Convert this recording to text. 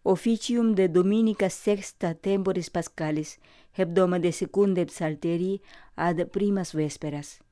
Officium de Dominica sexta temporis Pascalis, hebdoma de secunde psalterii ad primas vesperas.